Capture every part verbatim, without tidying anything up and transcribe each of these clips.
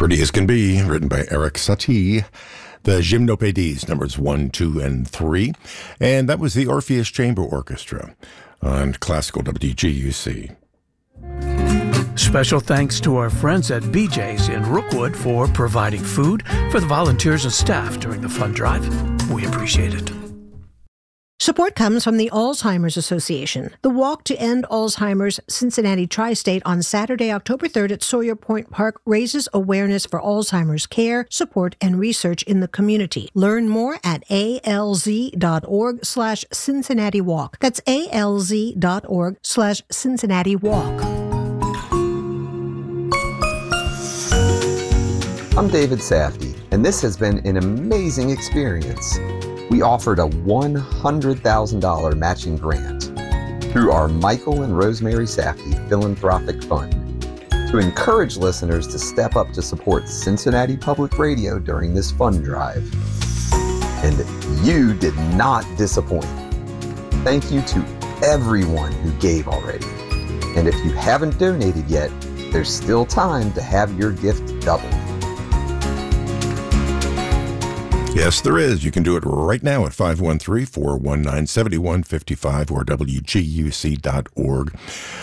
Pretty as Can Be, written by Eric Satie. The Gymnopédies, numbers one, two, and three. And that was the Orpheus Chamber Orchestra on Classical W G U C. Special thanks to our friends at B J's in Rookwood for providing food for the volunteers and staff during the fund drive. We appreciate it. Support comes from the Alzheimer's Association. The Walk to End Alzheimer's Cincinnati Tri-State on Saturday, October third at Sawyer Point Park raises awareness for Alzheimer's care, support, and research in the community. Learn more at alz.org slash Cincinnati Walk. That's alz.org slash Cincinnati Walk. I'm David Safdie, and this has been an amazing experience. We offered a one hundred thousand dollars matching grant through our Michael and Rosemary Safdie Philanthropic Fund to encourage listeners to step up to support Cincinnati Public Radio during this fund drive. And you did not disappoint. Thank you to everyone who gave already. And if you haven't donated yet, there's still time to have your gift doubled. Yes, there is. You can do it right now at five one three, four one nine, seven one five five or W G U C dot org.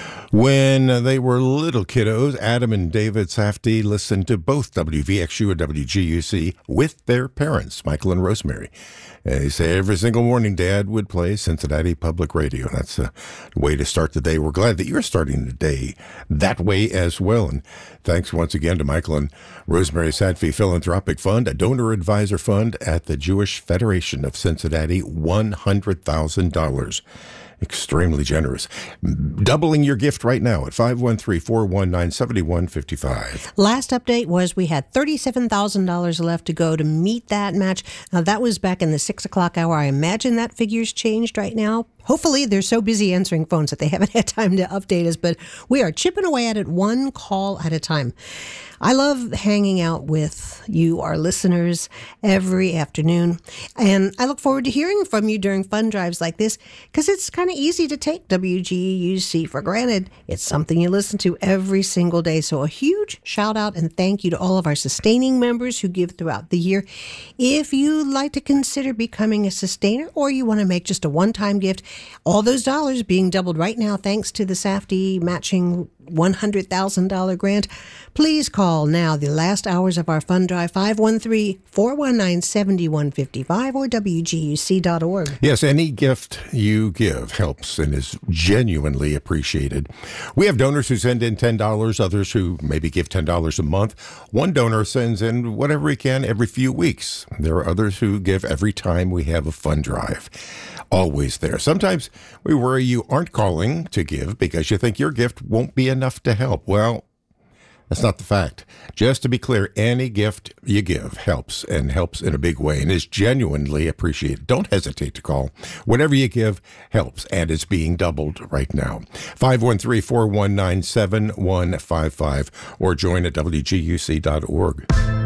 When they were little kiddos, Adam and David Safdie listened to both W V X U and W G U C with their parents, Michael and Rosemary. They say every single morning Dad would play Cincinnati Public Radio. That's a way to start the day. We're glad that you're starting the day that way as well. And thanks once again to Michael and Rosemary Safdie Philanthropic Fund, a donor advisor fund at the Jewish Federation of Cincinnati, one hundred thousand dollars. Extremely generous. Doubling your gift right now at five one three, four one nine, seven one five five. Last update was we had thirty-seven thousand dollars left to go to meet that match. Now, that was back in the six o'clock hour. I imagine that figure's changed right now. Hopefully, they're so busy answering phones that they haven't had time to update us, but we are chipping away at it one call at a time. I love hanging out with you, our listeners, every afternoon, and I look forward to hearing from you during fund drives like this, because it's kind of easy to take W G U C for granted. It's something you listen to every single day, so a huge shout out and thank you to all of our sustaining members who give throughout the year. If you'd like to consider becoming a sustainer, or you want to make just a one-time gift, all those dollars being doubled right now thanks to the Safdie matching one hundred thousand dollars grant, please call now the last hours of our fund drive, five one three, four one nine, seven one five five or W G U C dot org. Yes, any gift you give helps and is genuinely appreciated. We have donors who send in ten dollars, others who maybe give ten dollars a month. One donor sends in whatever he can every few weeks. There are others who give every time we have a fund drive. Always there. Sometimes we worry you aren't calling to give because you think your gift won't be enough to help. Well, that's not the fact. Just to be clear, any gift you give helps, and helps in a big way, and is genuinely appreciated. Don't hesitate to call. Whatever you give helps, and is being doubled right now. five one three, four one nine, seven one five five or join at W G U C dot org.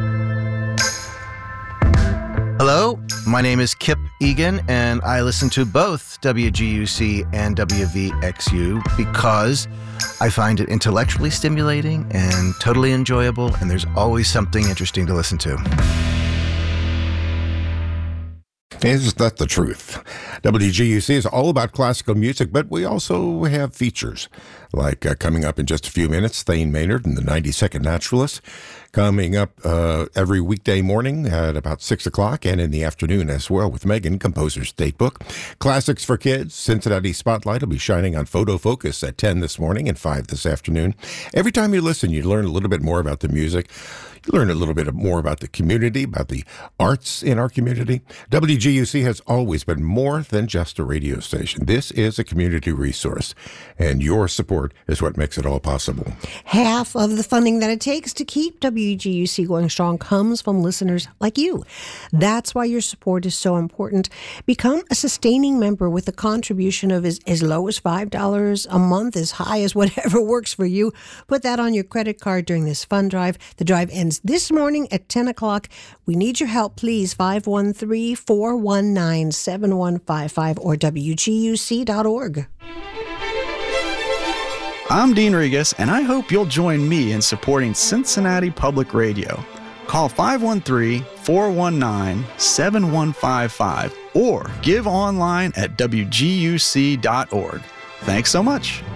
Hello, my name is Kip Egan, and I listen to both W G U C and W V X U because I find it intellectually stimulating and totally enjoyable, and there's always something interesting to listen to. Is that the truth? W G U C is all about classical music, but we also have features like uh, coming up in just a few minutes, Thane Maynard and the ninety-second Naturalist. Coming up uh, every weekday morning at about six o'clock and in the afternoon as well with Megan, Composer's Datebook. Classics for Kids, Cincinnati Spotlight will be shining on Photo Focus at ten this morning and five this afternoon. Every time you listen, you learn a little bit more about the music. You learn a little bit more about the community, about the arts in our community. W G U C has always been more than just a radio station. This is a community resource, and your support is what makes it all possible. Half of the funding that it takes to keep W G U C going strong comes from listeners like you. That's why your support is so important. Become a sustaining member with a contribution of as, as low as five dollars a month, as high as whatever works for you. Put that on your credit card during this fund drive. The drive ends this morning at ten o'clock. We need your help, please. five one three, four one nine, seven one five five or W G U C dot org. I'm Dean Regas, and I hope you'll join me in supporting Cincinnati Public Radio. Call five one three, four one nine, seven one five five or give online at W G U C dot org. Thanks so much.